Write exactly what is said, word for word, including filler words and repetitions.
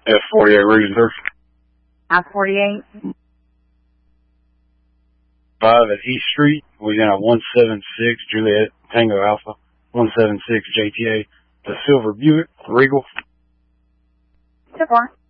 F forty-eight Reason. I forty-eight. Five at East Street. We're in a one seven six Juliet Tango Alpha. one seven six J T A. The Silver Buick Regal. ten four.